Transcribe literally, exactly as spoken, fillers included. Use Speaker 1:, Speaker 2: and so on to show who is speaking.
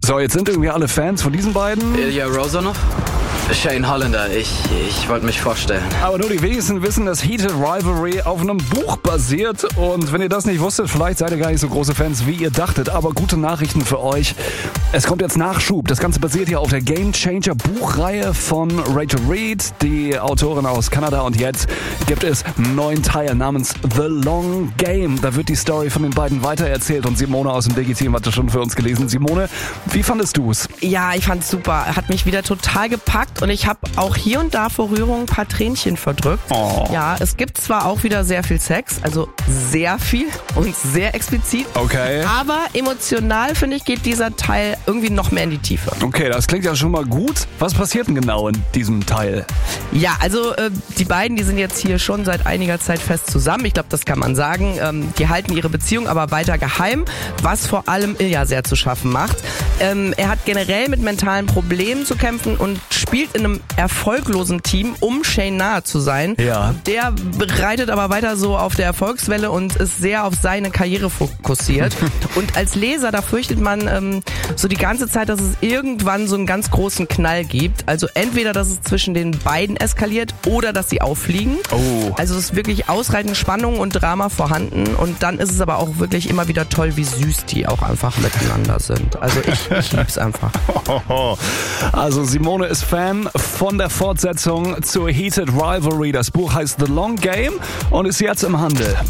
Speaker 1: So, jetzt sind irgendwie alle Fans von diesen beiden.
Speaker 2: Ilya Rozanov? Shane Hollander, ich, ich wollte mich vorstellen.
Speaker 1: Aber nur die wenigsten wissen, dass Heated Rivalry auf einem Buch basiert. Und wenn ihr das nicht wusstet, vielleicht seid ihr gar nicht so große Fans, wie ihr dachtet. Aber gute Nachrichten für euch. Es kommt jetzt Nachschub. Das Ganze basiert hier auf der Game Changer Buchreihe von Rachel Reed, die Autorin aus Kanada. Und jetzt gibt es einen neuen Teil namens The Long Game. Da wird die Story von den beiden weitererzählt. Und Simone aus dem Digi-Team hat das schon für uns gelesen. Simone, wie fandest du es?
Speaker 3: Ja, ich fand's super. Hat mich wieder total gepackt. Und ich habe auch hier und da vor Rührung ein paar Tränchen verdrückt.
Speaker 1: Oh.
Speaker 3: Ja, es gibt zwar auch wieder sehr viel Sex, also sehr viel und sehr explizit.
Speaker 1: Okay.
Speaker 3: Aber emotional, finde ich, geht dieser Teil irgendwie noch mehr in die Tiefe.
Speaker 1: Okay, das klingt ja schon mal gut. Was passiert denn genau in diesem Teil?
Speaker 3: Ja, also äh, die beiden, die sind jetzt hier schon seit einiger Zeit fest zusammen. Ich glaube, das kann man sagen. Ähm, die halten ihre Beziehung aber weiter geheim, was vor allem Ilya sehr zu schaffen macht. Ähm, er hat generell mit mentalen Problemen zu kämpfen und spielt in einem erfolglosen Team, um Shane nahe zu sein.
Speaker 1: Ja.
Speaker 3: Der reitet aber weiter so auf der Erfolgswelle und ist sehr auf seine Karriere fokussiert. Und als Leser, da fürchtet man ähm, so die ganze Zeit, dass es irgendwann so einen ganz großen Knall gibt. Also entweder, dass es zwischen den beiden eskaliert oder dass sie auffliegen.
Speaker 1: Oh.
Speaker 3: Also es ist wirklich ausreichend Spannung und Drama vorhanden. Und dann ist es aber auch wirklich immer wieder toll, wie süß die auch einfach miteinander sind. Also ich, ich lieb's einfach.
Speaker 1: Also Simone ist Fan von der Fortsetzung zur Heated Rivalry. Das Buch heißt The Long Game und ist jetzt im Handel.